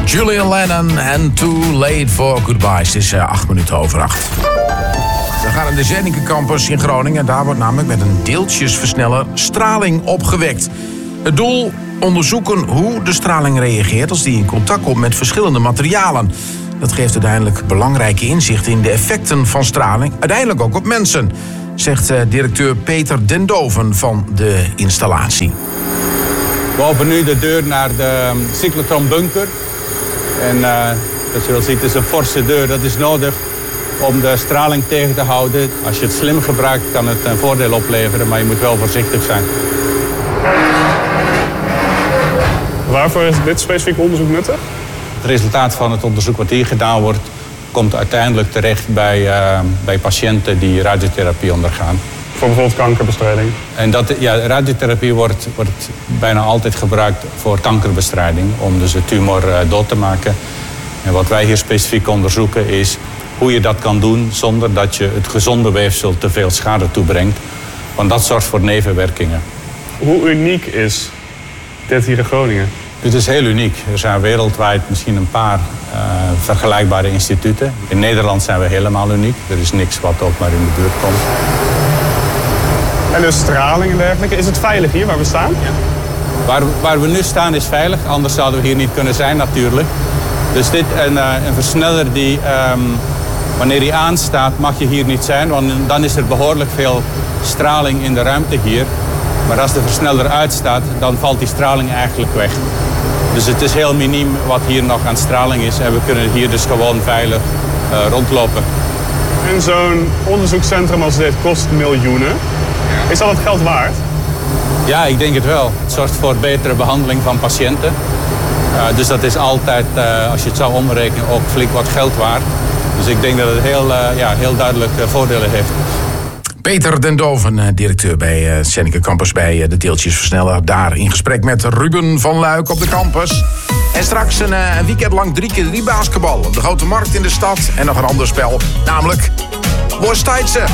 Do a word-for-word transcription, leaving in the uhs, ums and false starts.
Julian Lennon en Too Late for Goodbyes. Het is uh, acht minuten over acht. We gaan naar de Zernike campus in Groningen. Daar wordt namelijk met een deeltjesversneller straling opgewekt. Het doel: onderzoeken hoe de straling reageert als die in contact komt met verschillende materialen. Dat geeft uiteindelijk belangrijke inzichten in de effecten van straling, uiteindelijk ook op mensen, zegt uh, directeur Peter Den Doven van de installatie. We openen nu de deur naar de cyclotronbunker. En uh, zoals je wel ziet, is een forse deur. Dat is nodig om de straling tegen te houden. Als je het slim gebruikt, kan het een voordeel opleveren, maar je moet wel voorzichtig zijn. Waarvoor is dit specifieke onderzoek nuttig? Het resultaat van het onderzoek wat hier gedaan wordt, komt uiteindelijk terecht bij, uh, bij patiënten die radiotherapie ondergaan. Voor bijvoorbeeld kankerbestrijding? En dat, ja, radiotherapie wordt, wordt bijna altijd gebruikt voor kankerbestrijding, om dus de tumor uh, dood te maken. En wat wij hier specifiek onderzoeken is hoe je dat kan doen zonder dat je het gezonde weefsel te veel schade toebrengt. Want dat zorgt voor nevenwerkingen. Hoe uniek is dit hier in Groningen? Dit is heel uniek. Er zijn wereldwijd misschien een paar uh, vergelijkbare instituten. In Nederland zijn we helemaal uniek. Er is niks wat ook maar in de buurt komt. En dus straling en dergelijke. Is het veilig hier waar we staan? Ja. Waar, waar we nu staan is veilig, anders zouden we hier niet kunnen zijn natuurlijk. Dus dit een, uh, een versneller die, um, wanneer hij aanstaat, mag je hier niet zijn. Want dan is er behoorlijk veel straling in de ruimte hier. Maar als de versneller uitstaat, dan valt die straling eigenlijk weg. Dus het is heel miniem wat hier nog aan straling is. En we kunnen hier dus gewoon veilig uh, rondlopen. En zo'n onderzoekscentrum als dit kost miljoenen. Is dat het geld waard? Ja, ik denk het wel. Het zorgt voor betere behandeling van patiënten. Uh, dus dat is altijd, uh, als je het zou omrekenen, ook flink wat geld waard. Dus ik denk dat het heel, uh, ja, heel duidelijk uh, voordelen heeft. Peter Den Doven, directeur bij uh, Zernike Campus bij uh, de deeltjesversneller. Daar in gesprek met Ruben van Luik op de campus. En straks een, uh, een weekend lang drie keer drie basketbal op de Grote Markt in de stad. En nog een ander spel, namelijk Worst Tijdse.